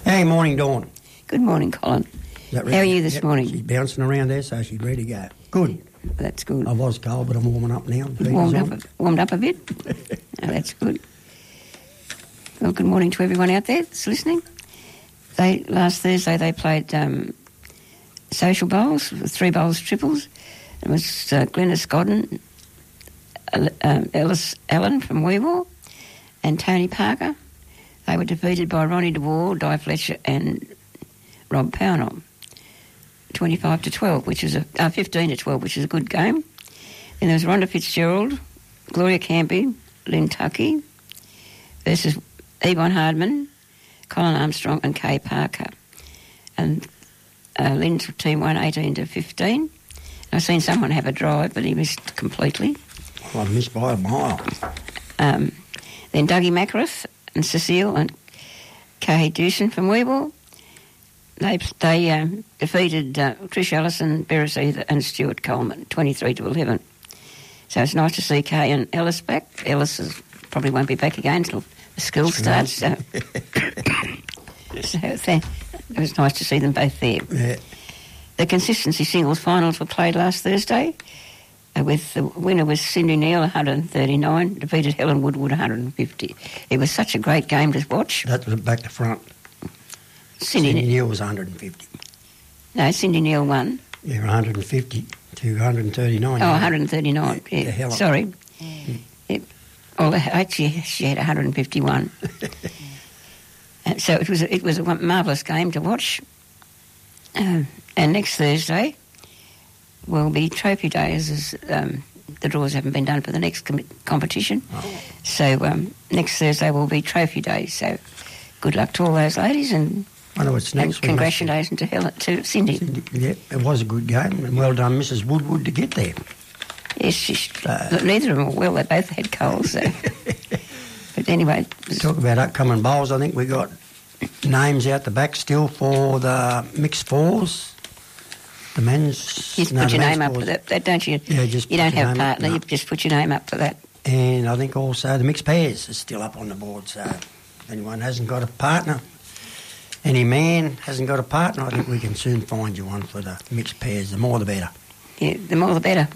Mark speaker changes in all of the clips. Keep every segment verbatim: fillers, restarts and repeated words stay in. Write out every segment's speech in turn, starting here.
Speaker 1: Hey, morning, Dawn.
Speaker 2: Good morning, Colin. How are you this
Speaker 1: yep,
Speaker 2: morning?
Speaker 1: She's bouncing around there, so she's ready to go. Good.
Speaker 2: That's good.
Speaker 1: I was cold, but I'm warming up now.
Speaker 2: Warmed up, a, warmed up a bit? Oh, that's good. Well, good morning to everyone out there that's listening. They Last Thursday they played um, social bowls, three bowls triples. It was uh, Glenys Godden, um, Ellis Allen from Weewar, and Tony Parker. They were defeated by Ronnie DeWall, Di Fletcher and Rob Pownell, twenty-five to twelve, which is a uh, fifteen to twelve, which is a good game. Then there was Rhonda Fitzgerald, Gloria Campy, Lynn Tuckey versus Yvonne Hardman, Colin Armstrong and Kay Parker. And uh, Lynn's team won eighteen to fifteen. I've seen someone have a drive, but he missed completely.
Speaker 1: Well, I missed by a mile.
Speaker 2: Um, then Dougie Mackworth and Cecile and Kay Dewson from Weeble. They they um, defeated uh, Trish Ellison, Beres Ether and Stuart Coleman, twenty-three to eleven. So it's nice to see Kay and Ellis back. Ellis is, probably won't be back again until the school starts. So, so th- it was nice to see them both there.
Speaker 1: Yeah.
Speaker 2: The consistency singles finals were played last Thursday, uh, with the winner was Cindy Neal, one hundred thirty-nine, defeated Helen Woodward, one hundred fifty. It was such a great game to watch.
Speaker 1: That was back to front.
Speaker 2: Cindy,
Speaker 1: Cindy Neal was one hundred fifty.
Speaker 2: No, Cindy Neal won.
Speaker 1: Yeah, one hundred fifty to one hundred thirty-nine.
Speaker 2: Oh, one hundred thirty-nine. Yeah, yeah.
Speaker 1: Helen.
Speaker 2: Sorry. Mm. It, oh, actually, she had one hundred fifty-one. uh, so it was it was a marvellous game to watch. Um, and next Thursday will be Trophy Day, as um, the draws haven't been done for the next com- competition. Oh. So um, next Thursday will be Trophy Day. So good luck to all those ladies, and
Speaker 1: I know it's next.
Speaker 2: And congratulations to Helen, to Cindy.
Speaker 1: Cindy. Yeah, it was a good game, and well done, Missus Woodward, to get there.
Speaker 2: Yes, she's, uh, neither of them were well. They both had colds. So. But anyway,
Speaker 1: talk about upcoming bowls. I think we got names out the back still for the mixed fours. The men's.
Speaker 2: You just
Speaker 1: no,
Speaker 2: put your name
Speaker 1: fours.
Speaker 2: up for that, that, don't you?
Speaker 1: Yeah, just.
Speaker 2: You don't have a partner.
Speaker 1: No.
Speaker 2: You just put your name up for that.
Speaker 1: And I think also the mixed pairs is still up on the board. So if anyone hasn't got a partner, any man hasn't got a partner, I think we can soon find you one for the mixed pairs. The more the better.
Speaker 2: Yeah, the more the better.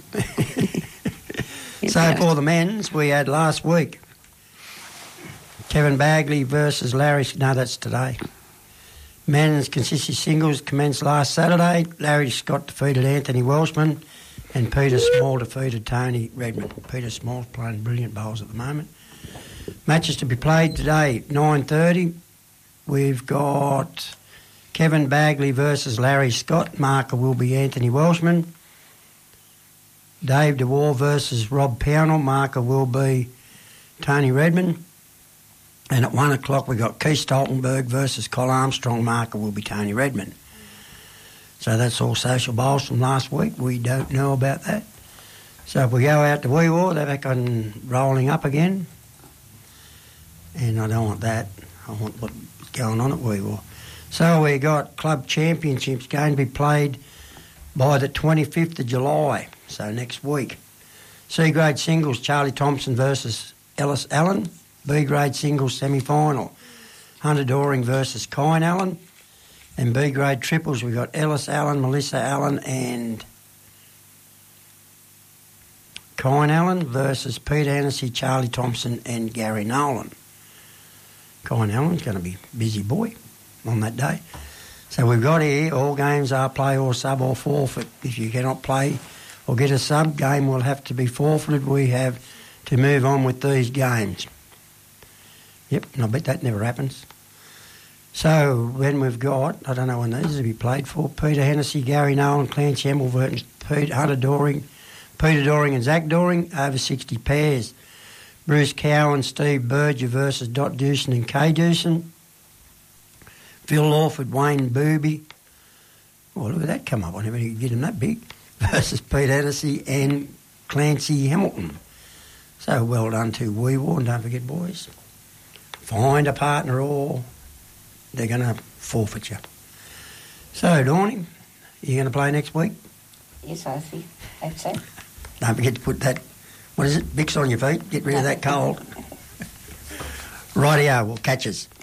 Speaker 1: So for the men's, we had last week Kevin Bagley versus Larry. No, that's today. Men's consistency singles commenced last Saturday. Larry Scott defeated Anthony Welshman, and Peter Small defeated Tony Redmond. Peter Small's playing brilliant bowls at the moment. Matches to be played today, nine thirty. We've got Kevin Bagley versus Larry Scott. Marker will be Anthony Welshman. Dave DeWall versus Rob Pownell. Marker will be Tony Redmond. And at one o'clock we've got Keith Stoltenberg versus Colin Armstrong. Marker will be Tony Redmond. So that's all social bowls from last week. We don't know about that. So if we go out to Weewar, they're back on rolling up again. And I don't want that. I want what's going on at Weewar. So we got club championships going to be played by the twenty-fifth of July, so next week. C-grade singles, Charlie Thompson versus Ellis Allen. B-grade singles semi-final, Hunter Doring versus Kyan Allen. And B-grade triples, we've got Ellis Allen, Melissa Allen and Kyan Allen versus Peter Hennessy, Charlie Thompson and Gary Nolan. Kyan Allen's going to be a busy boy on that day. So we've got here, all games are play or sub or forfeit. If you cannot play or get a sub, game will have to be forfeited. We have to move on with these games. Yep, and I bet that never happens. So when we've got, I don't know when these will be played for, Peter Hennessy, Gary Nolan, Clancy Hemmelvert, Peter Hunter Doring, Peter Doring and Zach Doring, over sixty pairs. Bruce Cowan, Steve Berger versus Dot Dewson and Kay Dewson. Phil Lawford, Wayne Booby. Oh, look at that come up. I never knew you'd get him that big. Versus Pete Hennessy and Clancy Hamilton. So well done to Weewar, and don't forget, boys, find a partner or they're going to forfeit you. So, Dawny, you going to play next week?
Speaker 2: Yes, I see. Hope so.
Speaker 1: Don't forget to put that, what is it, Vicks on your feet. Get rid of that cold. Rightio, we'll catch us.